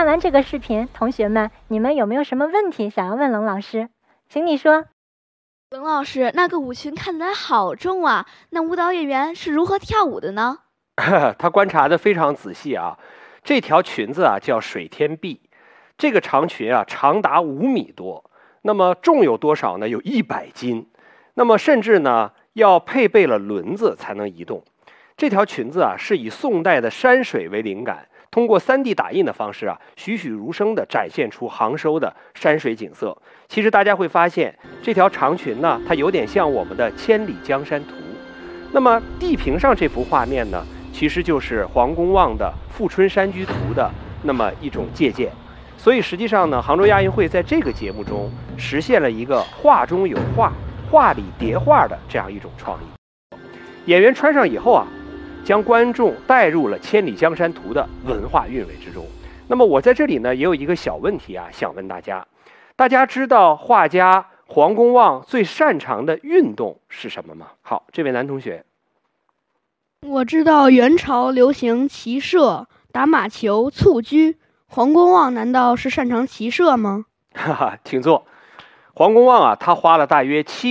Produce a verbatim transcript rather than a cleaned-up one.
看完这个视频，同学们，你们有没有什么问题想要问冷老师？请你说。 冷老师，那个舞裙看起来好重啊，那舞蹈演员是如何跳舞的呢？ 他观察的非常仔细啊，这条裙子啊叫水天碧，这个长裙啊长达五米多，那么重有多少呢？有一百斤，那么甚至呢要配备了轮子才能移动。这条裙子啊是以宋代的山水为灵感，通过 三 D 打印的方式啊，栩栩如生地展现出杭州的山水景色。其实大家会发现，这条长裙呢，它有点像我们的《千里江山图》。那么地平上这幅画面呢，其实就是黄公望的《富春山居图》的那么一种借鉴。所以实际上呢，杭州亚运会在这个节目中实现了一个画中有画、画里叠画的这样一种创意。演员穿上以后啊，将观众带入了《千里江山图》的文化韵味之中。那么我在这里呢，也有一个小问题啊，想问大家：大家知道画家黄公望最擅长的运动是什么吗？好，这位男同学。 我知道元朝流行骑射、打马球、蹴鞠。黄公望难道是擅长骑射吗？ 哈哈，请坐。黄公望啊，他花了大约七